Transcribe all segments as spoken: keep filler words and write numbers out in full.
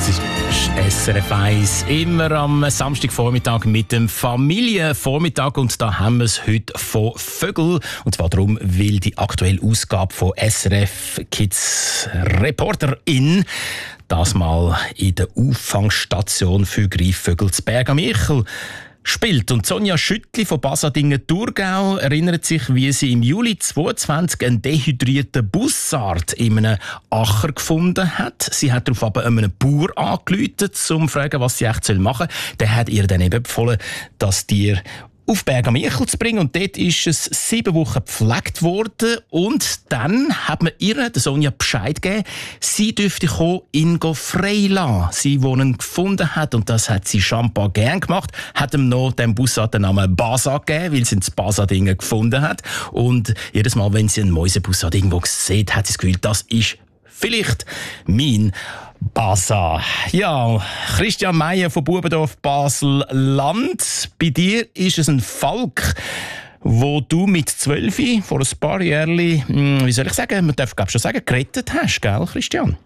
Das ist S R F eins, immer am Samstagvormittag mit dem Familienvormittag. Und da haben wir es heute von Vögel. Und zwar darum, weil die aktuelle Ausgabe von S R F Kids Reporterin das mal in der Auffangstation für Greifvögel zu Berg am Michel spielt. Und Sonja Schüttli von Basadingen-Thurgau erinnert sich, wie sie im Juli zweitausendzweiundzwanzig einen dehydrierten Bussard in einem Acher gefunden hat. Sie hat darauf aber einem Bauer angerufen, um zu fragen, was sie echt machen soll. Der hat ihr dann eben empfohlen, das Tier auf Berg am Michel zu bringen. Und dort ist es sieben Wochen gepflegt worden. Und dann hat man ihr, der Sonja, Bescheid gegeben, sie dürfte kommen, ihn freilassen. Sie, die ihn gefunden hat, und das hat sie scheinbar gern gemacht, hat ihm noch dem Bussard den Namen Basa gegeben, weil sie ihn in Basadingen gefunden hat. Und jedes Mal, wenn sie einen Mäusebussard irgendwo sieht, hat sie das Gefühl, das ist vielleicht mein Basa. Ja, Christian Meyer von Bubendorf Basel-Land. Bei dir ist es ein Falk, wo du mit zwölf vor ein paar Jahren, wie soll ich sagen, man darf glaube schon sagen, gerettet hast, gell, Christian?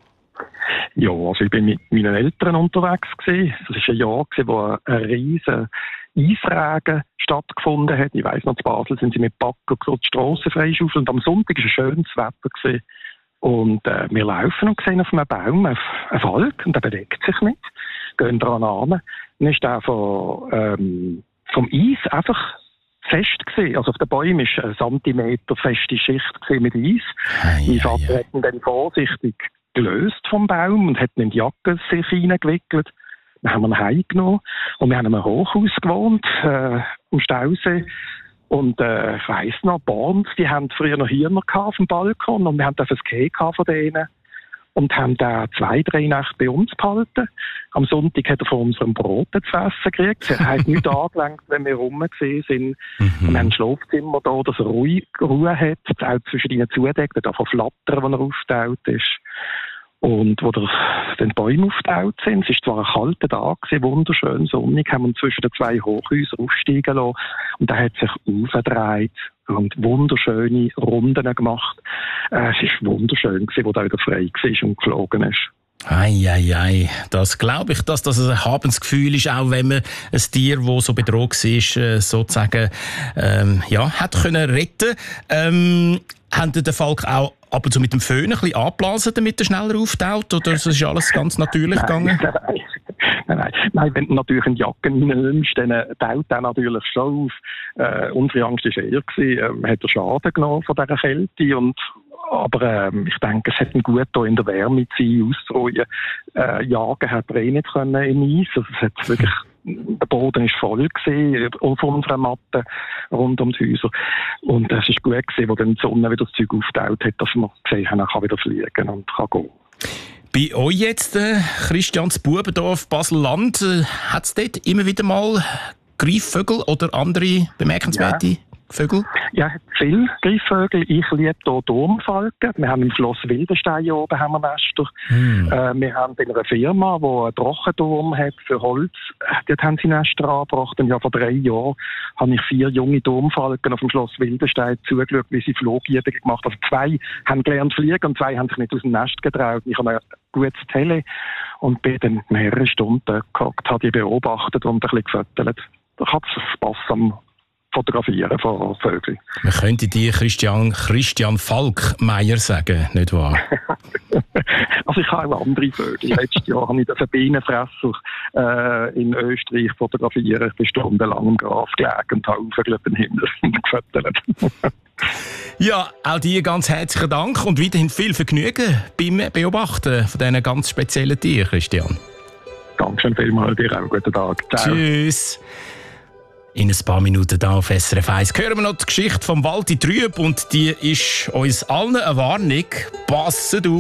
Ja, also ich bin mit meinen Eltern unterwegs gewesen. Das war ein Jahr, wo ein riesen Eisregen stattgefunden hat. Ich weiss noch, in Basel sind sie mit Backen die Strassen freischaufeln. Und am Sonntag war ein schönes Wetter gewesen. Und äh, wir laufen und sehen auf einem Baum einen Falk und der bewegt sich nicht. Gehen dran an. Dann ist der von, ähm, vom Eis einfach fest gewesen. Also auf den Bäumen war eine Zentimeter feste Schicht mit Eis. Ei, mein Vater hat ihn dann vorsichtig gelöst vom Baum und hat ihn in die Jacke sich hineingewickelt. Dann haben wir ihn heimgenommen und wir haben in einem Hochhaus gewohnt, äh, am Stausee. Und äh, ich weiss noch, Borns, die haben früher noch Hühner auf dem Balkon und wir haben das Käse von denen und haben da zwei, drei Nächte bei uns behalten. Am Sonntag hat er von unserem Brot zu essen gekriegt. Er hat nichts angelenkt, wenn wir rum gesehen sind. Mhm. Wir haben ein Schlafzimmer da, dass er Ruhe, Ruhe hat, auch zwischen ihnen zudeckt, er darf flattern, wenn er aufgetaucht ist. Und wo der, den Bäume aufgetaucht sind, es war zwar ein kalter Tag, wunderschön sonnig, haben wir zwischen den zwei Hochhäusern aufsteigen lassen. Und der hat sich aufgedreht und wunderschöne Runden gemacht. Äh, es war wunderschön, wo der wieder frei war und geflogen ist. Ei, ei, ei. Das glaube ich, dass das ein Habensgefühl ist, auch wenn man ein Tier, das so bedroht war, sozusagen, ähm, ja, hat können retten. Ähm, haben den Falk auch ab und zu mit dem Föhn ein bisschen angeblasen, damit er schneller auftaucht? Oder ist das alles ganz natürlich gegangen? Nein, nein, nein. Nein, wenn du natürlich eine Jacke reinnimmst, dann taut er natürlich schon auf. Äh, unsere Angst war eher, gewesen, äh, hat er Schaden genommen von dieser Kälte. Und, aber äh, ich denke, es hat ihm gut da in der Wärme zu sein, auszuruhen. Äh, jagen hat er eh nicht können im Eis. Also es hat wirklich, der Boden war voll gewesen, auf unserer Matte rund um die Häuser. Und es war gut gewesen, wo dann die Sonne wieder das Zeug aufgetaucht hat, dass wir gesehen haben, er kann wieder fliegen und kann gehen. Bei euch jetzt, äh, Christians Bubendorf, Basel-Land, äh, hat es dort immer wieder mal Greifvögel oder andere bemerkenswerte ja. Vögel? Ja, viele Greifvögel. Ich liebe hier Turmfalken. Wir haben im Schloss Wildenstein hier oben haben wir Nester. Hm. Äh, wir haben in einer Firma, die einen Trockenturm hat für Holz. Dort haben sie Nester angebracht. Und ja, vor drei Jahren habe ich vier junge Turmfalken auf dem Schloss Wildenstein zugeschaut, wie sie Flugübungen gemacht haben. Also zwei haben gelernt fliegen und zwei haben sich nicht aus dem Nest getraut. Ich habe ein gutes Tele und bin dann mehrere Stunden gehockt, habe die beobachtet und ein bisschen gefüttert. Da hat es Spass am Fotografieren von Vögeln. Man könnte dir Christian, Christian Falkmeier sagen, nicht wahr? Also ich habe auch andere Vögel. Letztes Jahr habe ich den Bienenfresser äh, in Österreich fotografiert. Ich bin stundenlang im Gras gelegen und habe aufgelegt den Himmel gefüttert. Ja, auch dir ganz herzlichen Dank und weiterhin viel Vergnügen beim Beobachten von diesen ganz speziellen Tieren, Christian. Dankeschön vielmals, dir auch. Guten Tag. Ciao. Tschüss. In ein paar Minuten hier auf S R F eins hören wir noch die Geschichte vom Walti Trüb und die ist uns allen eine Warnung. Passet auf!